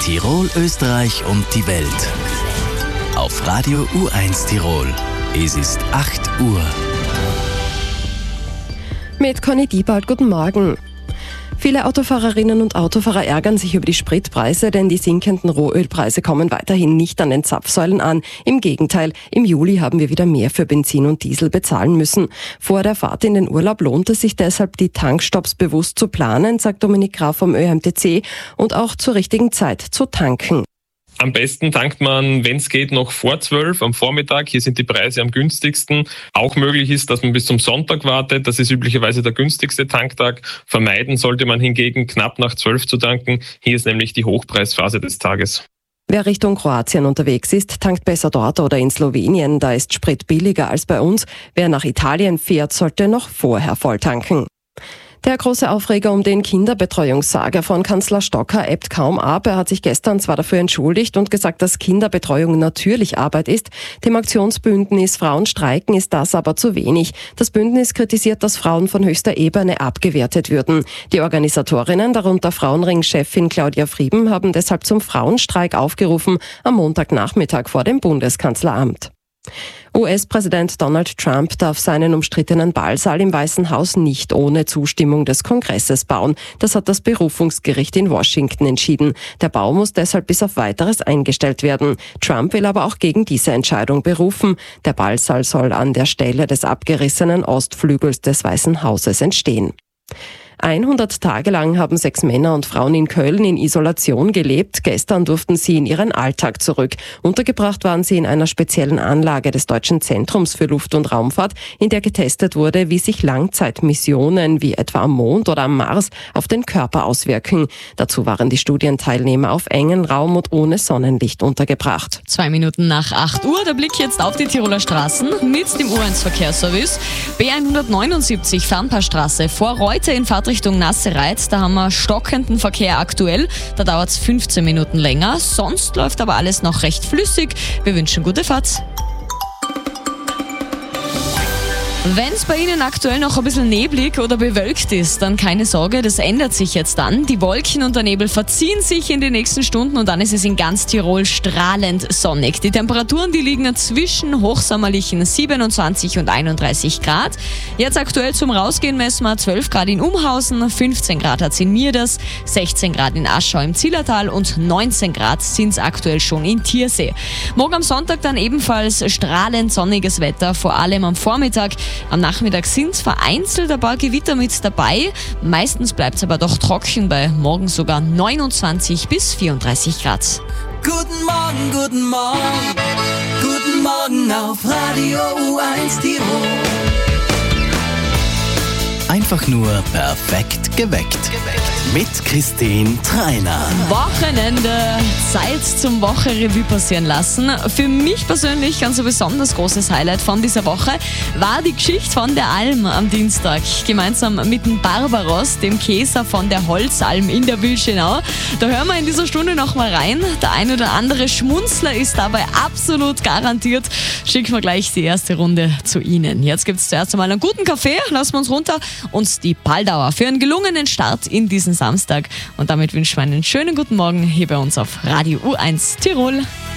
Tirol, Österreich und die Welt. Auf Radio U1 Tirol. Es ist 8 Uhr. Mit Conny Diebald, guten Morgen. Viele Autofahrerinnen und Autofahrer ärgern sich über die Spritpreise, denn die sinkenden Rohölpreise kommen weiterhin nicht an den Zapfsäulen an. Im Gegenteil, im Juli haben wir wieder mehr für Benzin und Diesel bezahlen müssen. Vor der Fahrt in den Urlaub lohnt es sich deshalb, die Tankstopps bewusst zu planen, sagt Dominik Graf vom ÖMTC, und auch zur richtigen Zeit zu tanken. Am besten tankt man, wenn es geht, noch vor 12 am Vormittag. Hier sind die Preise am günstigsten. Auch möglich ist, dass man bis zum Sonntag wartet. Das ist üblicherweise der günstigste Tanktag. Vermeiden sollte man hingegen, knapp nach 12 zu tanken. Hier ist nämlich die Hochpreisphase des Tages. Wer Richtung Kroatien unterwegs ist, tankt besser dort oder in Slowenien. Da ist Sprit billiger als bei uns. Wer nach Italien fährt, sollte noch vorher volltanken. Der große Aufreger um den Kinderbetreuungssaga von Kanzler Stocker ebbt kaum ab. Er hat sich gestern zwar dafür entschuldigt und gesagt, dass Kinderbetreuung natürlich Arbeit ist. Dem Aktionsbündnis Frauen streiken ist das aber zu wenig. Das Bündnis kritisiert, dass Frauen von höchster Ebene abgewertet würden. Die Organisatorinnen, darunter Frauenring-Chefin Claudia Frieben, haben deshalb zum Frauenstreik aufgerufen am Montagnachmittag vor dem Bundeskanzleramt. US-Präsident Donald Trump darf seinen umstrittenen Ballsaal im Weißen Haus nicht ohne Zustimmung des Kongresses bauen. Das hat das Berufungsgericht in Washington entschieden. Der Bau muss deshalb bis auf Weiteres eingestellt werden. Trump will aber auch gegen diese Entscheidung berufen. Der Ballsaal soll an der Stelle des abgerissenen Ostflügels des Weißen Hauses entstehen. 100 Tage lang haben 6 Männer und Frauen in Köln in Isolation gelebt. Gestern durften sie in ihren Alltag zurück. Untergebracht waren sie in einer speziellen Anlage des Deutschen Zentrums für Luft- und Raumfahrt, in der getestet wurde, wie sich Langzeitmissionen wie etwa am Mond oder am Mars auf den Körper auswirken. Dazu waren die Studienteilnehmer auf engen Raum und ohne Sonnenlicht untergebracht. 2 Minuten nach 8 Uhr, der Blick jetzt auf die Tiroler Straßen mit dem U1-Verkehrsservice. B179 Fernpaarstraße vor Reuter in Fahrtrichtung Nassereit, da haben wir stockenden Verkehr aktuell. Da dauert es 15 Minuten länger. Sonst läuft aber alles noch recht flüssig. Wir wünschen gute Fahrt. Wenn es bei Ihnen aktuell noch ein bisschen neblig oder bewölkt ist, dann keine Sorge, das ändert sich jetzt dann. Die Wolken und der Nebel verziehen sich in den nächsten Stunden und dann ist es in ganz Tirol strahlend sonnig. Die Temperaturen, die liegen zwischen hochsommerlichen 27 und 31 Grad. Jetzt aktuell zum Rausgehen messen wir 12 Grad in Umhausen, 15 Grad hat es in Mierders, 16 Grad in Aschau im Zillertal und 19 Grad sind es aktuell schon in Tiersee. Morgen am Sonntag dann ebenfalls strahlend sonniges Wetter, vor allem am Vormittag. Am Nachmittag sind vereinzelt ein paar Gewitter mit dabei. Meistens bleibt es aber doch trocken, bei morgen sogar 29 bis 34 Grad. Guten Morgen, guten Morgen, guten Morgen auf Radio U1 Tirol. Einfach nur perfekt geweckt. Mit Christine Treiner. Wochenende, Zeit zum Woche-Revue passieren lassen. Für mich persönlich ganz ein besonders großes Highlight von dieser Woche war die Geschichte von der Alm am Dienstag. Gemeinsam mit dem Barbaros, dem Käser von der Holzalm in der Wülschenau. Da hören wir in dieser Stunde nochmal rein. Der ein oder andere Schmunzler ist dabei absolut garantiert. Schicken wir gleich die erste Runde zu Ihnen. Jetzt gibt es zuerst einmal einen guten Kaffee, lassen wir uns runter und die Paldauer für einen gelungenen Start in diesen Samstag. Und damit wünschen wir einen schönen guten Morgen hier bei uns auf Radio U1 Tirol.